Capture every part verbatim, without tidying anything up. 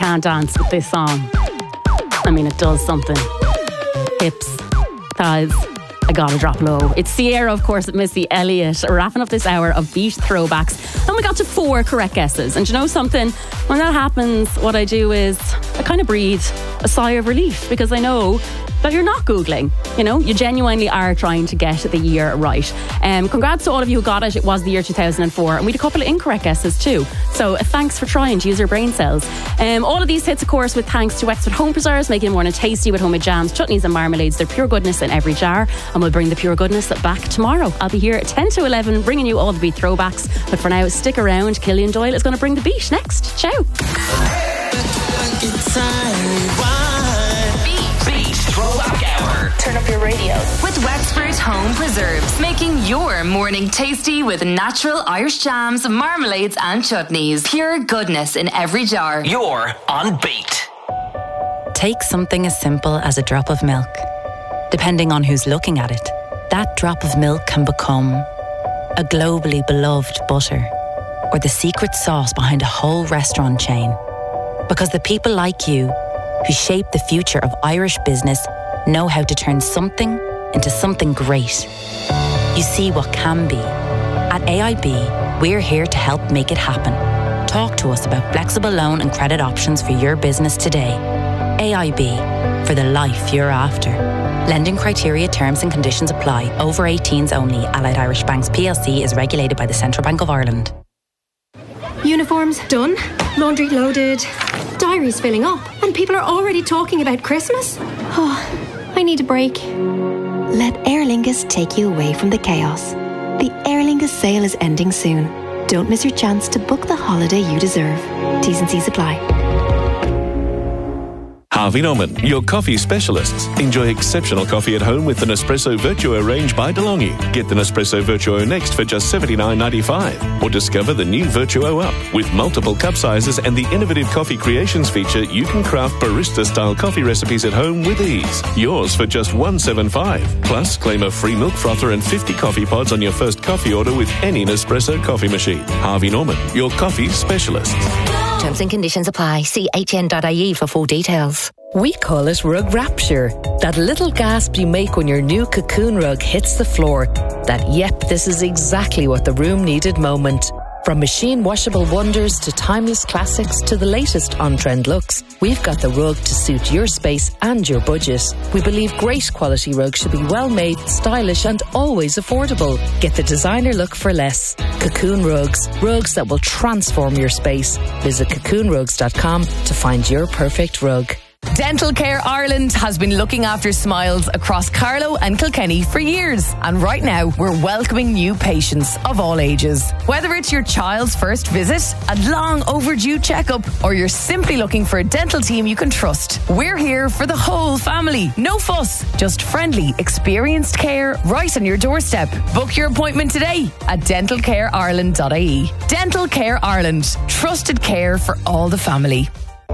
can't dance with this song. I mean, it does something. Hips, thighs, I gotta drop low. It's Sierra, of course, at Missy Elliott, wrapping up this hour of Beat Throwbacks. And we got to four correct guesses. And you know something? When that happens, what I do is I kind of breathe a sigh of relief, because I know that you're not Googling. You know, you genuinely are trying to get the year right. Um, congrats to all of you who got it. It was the year two thousand four, and we had a couple of incorrect guesses too. So uh, thanks for trying to use your brain cells. Um, all of these hits, of course, with thanks to Wexford Home Preserves, making the morning tasty with homemade jams, chutneys and marmalades. They're pure goodness in every jar, and we'll bring the pure goodness back tomorrow. I'll be here at ten to eleven, bringing you all the beat throwbacks. But for now, stick around. Killian Doyle is going to bring the beat next. Ciao. Turn up your radio. With Wexford Home Preserves, making your morning tasty with natural Irish jams, marmalades and chutneys. Pure goodness in every jar. You're on Beat. Take something as simple as a drop of milk. Depending on who's looking at it, that drop of milk can become a globally beloved butter, or the secret sauce behind a whole restaurant chain. Because the people like you, who shape the future of Irish business, know how to turn something into something great. You see what can be. At A I B, we're here to help make it happen. Talk to us about flexible loan and credit options for your business today. A I B, for the life you're after. Lending criteria, terms and conditions apply. Over eighteens only. Allied Irish Banks P L C is regulated by the Central Bank of Ireland. Uniforms done, laundry loaded, diaries filling up, and people are already talking about Christmas. Oh, I need a break. Let Aer Lingus take you away from the chaos. The Aer Lingus sale is ending soon. Don't miss your chance to book the holiday you deserve. T's and C's apply. Harvey Norman, your coffee specialists. Enjoy exceptional coffee at home with the Nespresso Virtuo range by DeLonghi. Get the Nespresso Virtuo next for just seventy-nine ninety-five. Or discover the new Virtuo Up. With multiple cup sizes and the innovative coffee creations feature, you can craft barista-style coffee recipes at home with ease. Yours for just one seventy-five. Plus, claim a free milk frother and fifty coffee pods on your first coffee order with any Nespresso coffee machine. Harvey Norman, your coffee specialists. Terms and conditions apply. See H N dot I E for full details. We call it rug rapture. That little gasp you make when your new Cocoon rug hits the floor. That, yep, this is exactly what the room needed moment. From machine washable wonders to timeless classics to the latest on-trend looks, we've got the rug to suit your space and your budget. We believe great quality rugs should be well made, stylish and always affordable. Get the designer look for less. Cocoon Rugs. Rugs that will transform your space. Visit cocoon rugs dot com to find your perfect rug. Dental Care Ireland has been looking after smiles across Carlow and Kilkenny for years. And right now, we're welcoming new patients of all ages. Whether it's your child's first visit, a long overdue checkup, or you're simply looking for a dental team you can trust, we're here for the whole family. No fuss, just friendly, experienced care right on your doorstep. Book your appointment today at dental care ireland dot I E. Dental Care Ireland. Trusted care for all the family.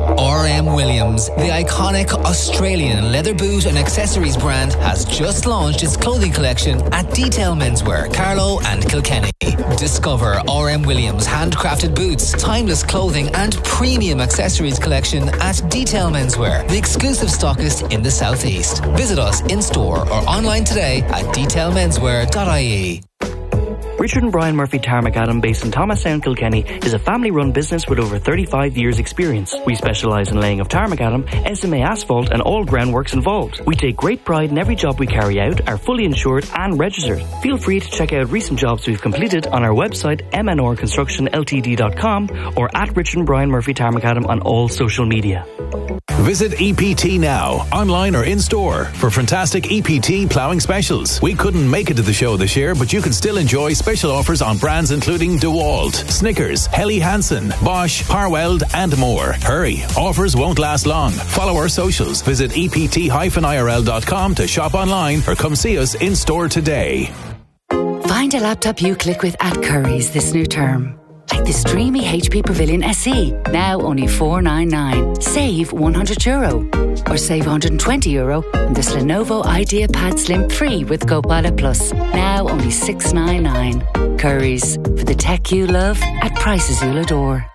R M Williams, the iconic Australian leather boot and accessories brand, has just launched its clothing collection at Detail Menswear, Carlow and Kilkenny. Discover R M Williams' handcrafted boots, timeless clothing and premium accessories collection at Detail Menswear, the exclusive stockist in the southeast. Visit us in store or online today at detail menswear dot I E. Richard and Brian Murphy Tarmacadam, based in Thomastown, Kilkenny, is a family-run business with over thirty-five years' experience. We specialise in laying of tarmacadam, S M A asphalt and all groundworks involved. We take great pride in every job we carry out, are fully insured and registered. Feel free to check out recent jobs we've completed on our website m n r construction l t d dot com or at Richard and Brian Murphy Tarmacadam on all social media. Visit E P T now, online or in store, for fantastic E P T ploughing specials. We couldn't make it to the show this year, but you can still enjoy special offers on brands including DeWalt, Snickers, Helly Hansen, Bosch, Parweld and more. Hurry, offers won't last long. Follow our socials. Visit e p t dash i r l dot com to shop online or come see us in store today. Find a laptop you click with at Currys this new term. Like this dreamy H P Pavilion S E, now only four ninety-nine. Save one hundred euro. Or save one hundred twenty euro on this Lenovo IdeaPad Slim three with Copilot Plus, now only six ninety-nine. Currys, for the tech you love at prices you'll adore.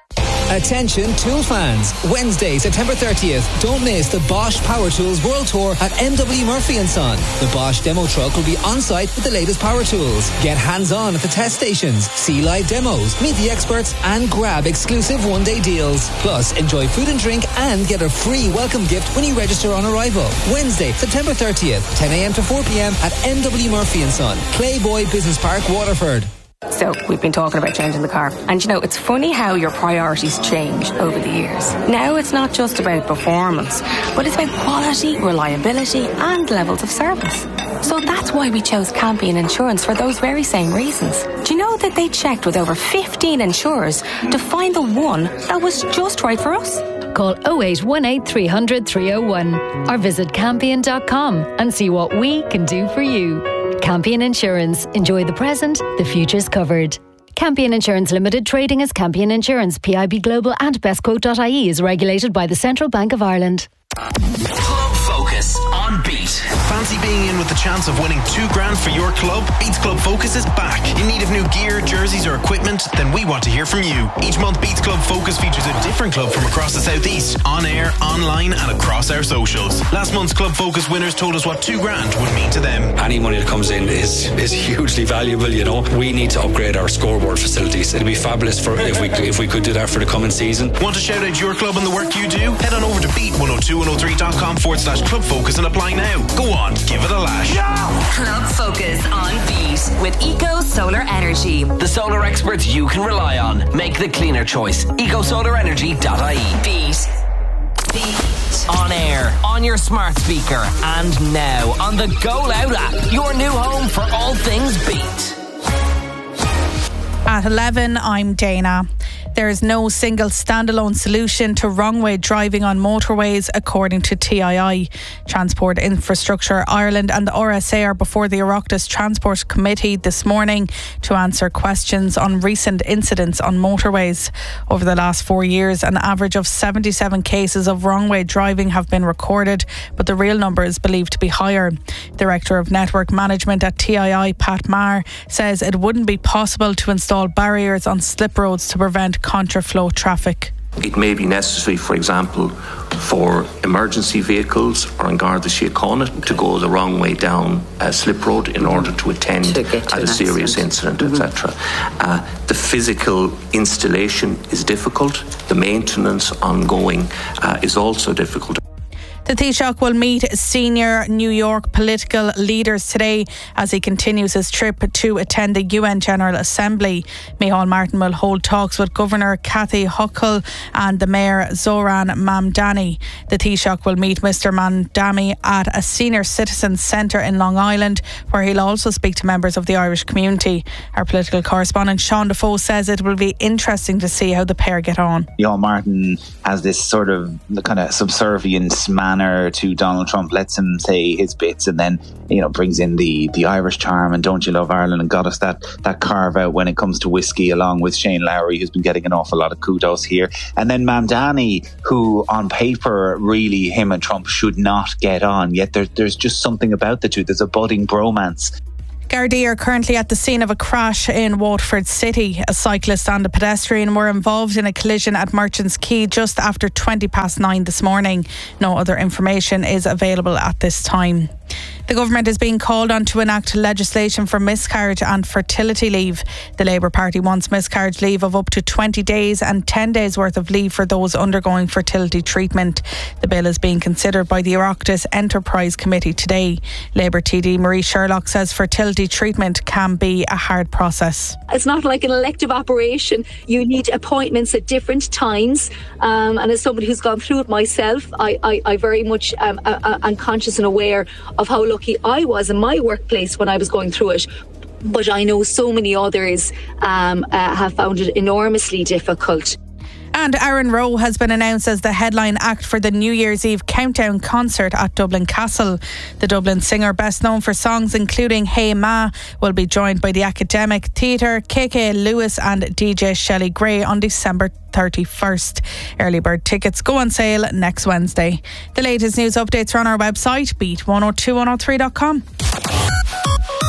Attention tool fans. Wednesday, September thirtieth. Don't miss the Bosch Power Tools World Tour at M W Murphy and Son. The Bosch demo truck will be on site with the latest power tools. Get hands-on at the test stations, see live demos, meet the experts and grab exclusive one-day deals. Plus, enjoy food and drink and get a free welcome gift when you register on arrival. Wednesday, September thirtieth, ten a.m. to four p.m. at M W Murphy and Son, Clayboy Business Park, Waterford. So, we've been talking about changing the car. And you know, it's funny how your priorities change over the years. Now it's not just about performance, but it's about quality, reliability and levels of service. So that's why we chose Campion Insurance for those very same reasons. Do you know that they checked with over fifteen insurers to find the one that was just right for us? Call oh eight one eight, three hundred, three oh one or visit campion dot com and see what we can do for you. Campion Insurance. Enjoy the present, the future's covered. Campion Insurance Limited, trading as Campion Insurance, P I B Global and bestquote dot I E is regulated by the Central Bank of Ireland. Club Focus on Beat. Fancy being in with the chance of winning two grand for your club? Beats Club Focus is back. In need of new gear, jerseys or equipment? Then we want to hear from you. Each month Beats Club Focus features a different club from across the southeast, on air, online and across our socials. Last month's Club Focus winners told us what two grand would mean to them. Any money that comes in is, is hugely valuable, you know. We need to upgrade our scoreboard facilities. It'd be fabulous for if we if we could do that for the coming season. Want to shout out your club and the work you do? Head on over to beat one oh two one oh three dot com forward slash club focus and apply now. Go on, give it a lash. Club Focus on Beat with Eco Solar Energy. The solar experts you can rely on. Make the cleaner choice. eco solar energy dot I E. Beat. Beat. On air, on your smart speaker, and now on the Go Loud app. Your new home for all things Beat. At eleven, I'm Dana. There is no single standalone solution to wrong-way driving on motorways, according to T I I. Transport Infrastructure Ireland and the R S A are before the Oireachtas Transport Committee this morning to answer questions on recent incidents on motorways. Over the last four years, an average of seventy-seven cases of wrong-way driving have been recorded, but the real number is believed to be higher. Director of Network Management at T I I, Pat Maher, says it wouldn't be possible to install barriers on slip roads to prevent contraflow traffic. It may be necessary, for example, for emergency vehicles or in Garda Síochána to go the wrong way down a slip road in order to attend to to at a serious incident, mm-hmm. et cetera. Uh, the physical installation is difficult. The maintenance ongoing uh, is also difficult. The Taoiseach will meet senior New York political leaders today as he continues his trip to attend the U N General Assembly. Micheál Martin will hold talks with Governor Kathy Hochul and the Mayor Zoran Mamdani. The Taoiseach will meet Mr Mamdani at a senior citizens centre in Long Island, where he'll also speak to members of the Irish community. Our political correspondent Sean Defoe says it will be interesting to see how the pair get on. Micheál Martin has this sort of kind of subservient man to Donald Trump, lets him say his bits and then, you know, brings in the the Irish charm and Don't You Love Ireland and got us that that carve out when it comes to whiskey, along with Shane Lowry, who's been getting an awful lot of kudos here. And then Mamdani, who on paper really him and Trump should not get on, yet there, there's just something about the two. There's a budding bromance. Gardaí are currently at the scene of a crash in Waterford City. A cyclist and a pedestrian were involved in a collision at Merchants Quay just after twenty past nine this morning. No other information is available at this time. The government is being called on to enact legislation for miscarriage and fertility leave. The Labour Party wants miscarriage leave of up to twenty days and ten days worth of leave for those undergoing fertility treatment. The bill is being considered by the Oireachtas Enterprise Committee today. Labour T D Marie Sherlock says fertility treatment can be a hard process. It's not like an elective operation. You need appointments at different times. Um, and as somebody who's gone through it myself, I, I, I very much um, uh, am conscious and aware of how lucky I was in my workplace when I was going through it. But I know so many others um, uh, have found it enormously difficult. And Aaron Rowe has been announced as the headline act for the New Year's Eve countdown concert at Dublin Castle. The Dublin singer, best known for songs including Hey Ma, will be joined by the Academic Theatre, K K Lewis and D J Shelley Gray on December thirty-first. Early bird tickets go on sale next Wednesday. The latest news updates are on our website, beat one oh two one oh three dot com.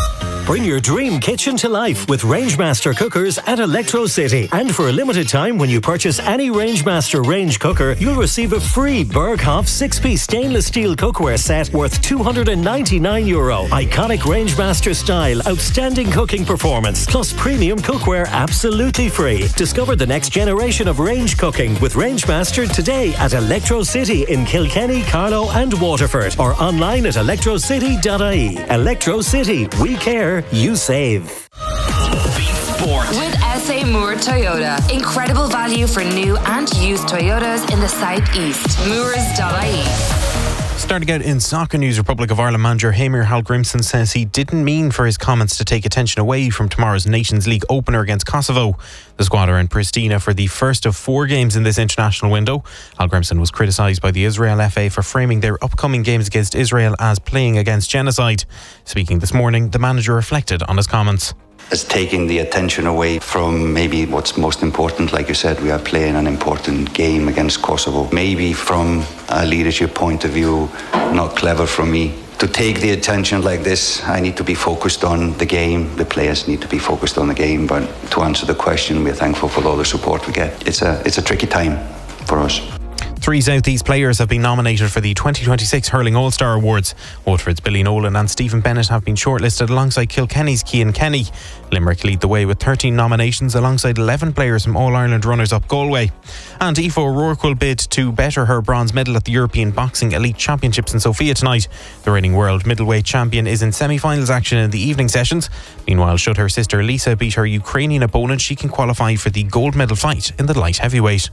Bring your dream kitchen to life with Rangemaster cookers at Electro City. And for a limited time, when you purchase any Rangemaster range cooker, you'll receive a free Berghoff six-piece stainless steel cookware set worth two hundred ninety-nine euro. Iconic Rangemaster style, outstanding cooking performance, plus premium cookware absolutely free. Discover the next generation of range cooking with Rangemaster today at Electro City in Kilkenny, Carlow and Waterford, or online at electro city dot I E. Electro City, we care, you save. Sport. With S A Moore Toyota. Incredible value for new and used Toyotas in the southeast. Moores dot I E. Starting out in soccer news, Republic of Ireland manager Heimir Hallgrímsson says he didn't mean for his comments to take attention away from tomorrow's Nations League opener against Kosovo. The squad are in Pristina for the first of four games in this international window. Hallgrímsson was criticised by the Israel F A for framing their upcoming games against Israel as playing against genocide. Speaking this morning, the manager reflected on his comments. It's taking the attention away from maybe what's most important. Like you said, we are playing an important game against Kosovo. Maybe from a leadership point of view, not clever from me. To take the attention like this, I need to be focused on the game. The players need to be focused on the game. But to answer the question, we're thankful for all the support we get. It's a, it's a tricky time for us. Three South East players have been nominated for the twenty twenty-six Hurling All-Star Awards. Waterford's Billy Nolan and Stephen Bennett have been shortlisted alongside Kilkenny's Cian Kenny. Limerick lead the way with thirteen nominations alongside eleven players from All-Ireland runners-up Galway. And Aoife O'Rourke will bid to better her bronze medal at the European Boxing Elite Championships in Sofia tonight. The reigning world middleweight champion is in semi-finals action in the evening sessions. Meanwhile, should her sister Lisa beat her Ukrainian opponent, she can qualify for the gold medal fight in the light heavyweight.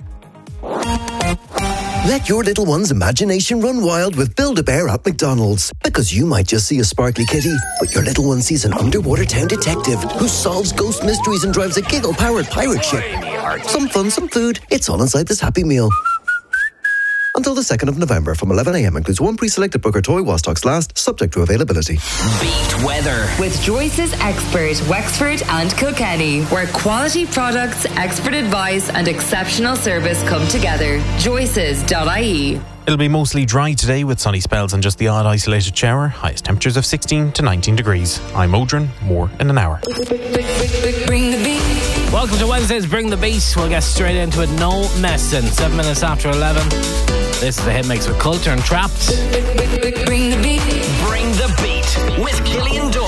Let your little one's imagination run wild with Build-A-Bear at McDonald's. Because you might just see a sparkly kitty, but your little one sees an underwater town detective who solves ghost mysteries and drives a giggle-powered pirate ship. Some fun, some food. It's all inside this Happy Meal. Until the second of November from eleven a m includes one pre-selected Booker toy while stocks last, subject to availability. Beat weather with Joyce's Expert, Wexford and Kilkenny, where quality products, expert advice and exceptional service come together. Joyce's dot I E. It'll be mostly dry today with sunny spells and just the odd isolated shower. Highest temperatures of sixteen to nineteen degrees. I'm Odrin. More in an hour. Bring the beat. Welcome to Wednesday's Bring the Beat. We'll get straight into it. No messing. Seven minutes after eleven. This is the hit mix with Coulter and Trapped. Bring the beat. Bring the Beat with Killian Dor.